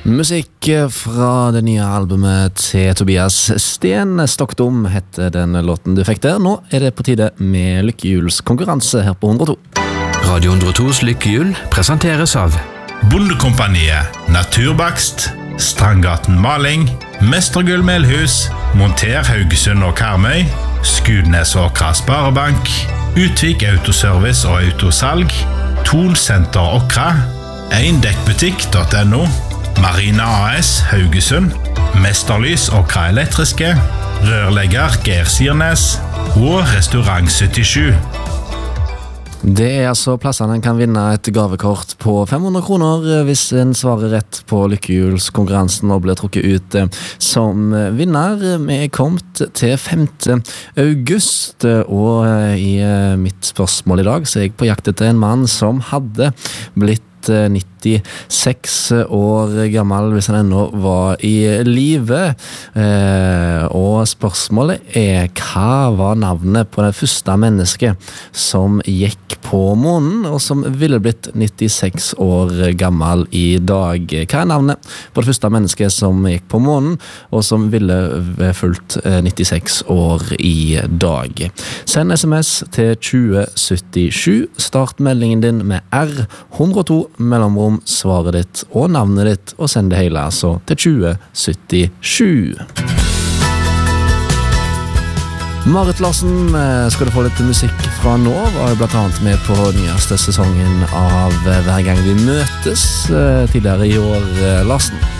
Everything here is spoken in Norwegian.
Musikk fra det nye albumet til Tobias Sten. Stockdom heter den låten du fikk der. Nå er det på tide med lykkehjulskonkurranse her på 102. Radio 102s lykkehjul presenteres av Bondekompaniet, Naturbakst, Strandgaten Maling, Mestergull Melhus, Monter Haugesund og Karmøy, Skudnes Åkra Sparebank, Utvik Autoservice og Autosalg, Thon Center Åkra, Eindekkbutikk.no, Marina AS Haugesund, Mesterlys Åkra Elektriske, Rørlegger Geir Sirnes og Restaurant 77. Det er altså plassene en kan vinne et gavekort på 500 kroner hvis en svarer rett på lykkehjulskonkurransen og blir trukket ut som vinner. Vi er kommet til 5. august, og i mitt spørsmål i dag så er jeg på jakt etter en mann som hadde blitt 96 år gammel hvis han ennå var i live. Og spørsmålet er: hva var navnet på det første mennesket som gikk på månen, og som ville blitt 96 år gammel i dag? Hva er navnet på det første mennesket som gikk på månen, og som ville fulgt 96 år i dag? Send sms til 2077. Start meldingen din med R102 mellomrom, svaret ditt og navnet ditt, og send det hele altså til 2077. Marit Larsen skal du få litt musikk fra nå, var jo blant annet med på nyeste sesongen av Hver gang vi møtes tidligere i år, Larsen.